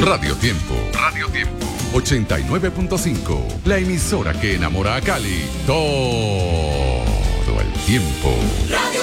Radio Tiempo. Radio Tiempo. 89.5. La emisora que enamora a Cali todo el tiempo.